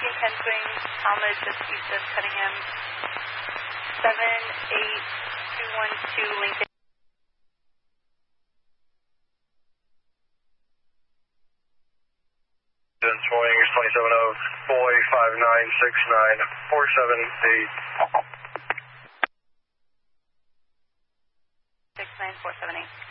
10 swing, Talmadge, just east of Cunningham. 78212 Lincoln. Swing is 270, boy 5969 478. 69478.